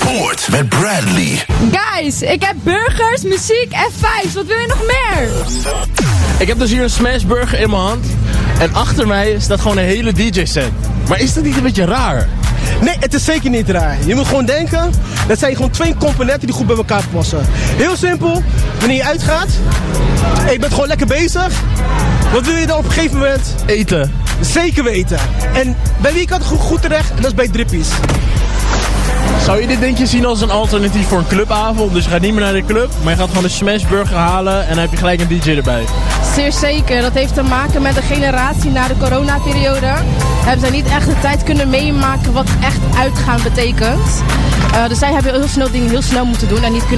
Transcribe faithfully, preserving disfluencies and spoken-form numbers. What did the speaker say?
Sport met Bradley. Guys, ik heb burgers, muziek en vibes. Wat wil je nog meer? Ik heb dus hier een smashburger in mijn hand. En achter mij staat gewoon een hele D J-set. Maar is dat niet een beetje raar? Nee, het is zeker niet raar. Je moet gewoon denken, dat zijn gewoon twee componenten die goed bij elkaar passen. Heel simpel, wanneer je uitgaat, en je bent gewoon lekker bezig. Wat wil je dan op een gegeven moment? Eten. Zeker weten. En bij wie kan het goed, goed terecht? En dat is bij Drippies. Zou je dit denk je zien als een alternatief voor een clubavond? Dus je gaat niet meer naar de club, maar je gaat gewoon een smashburger halen en dan heb je gelijk een D J erbij. Zeer zeker. Dat heeft te maken met de generatie na de coronaperiode. Hebben zij niet echt de tijd kunnen meemaken wat echt uitgaan betekent. Uh, dus zij hebben heel snel dingen heel snel moeten doen en niet kunnen